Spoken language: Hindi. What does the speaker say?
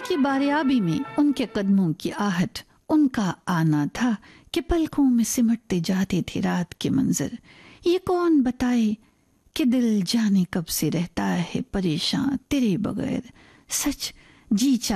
की बारियाबी में उनके कदमों की आहट, उनका आना था कि पलकों में सिमटते जाते थे रात के मंजर। ये कौन बताए कि दिल जाने कब से रहता है परेशान तेरे बगैर। सच जी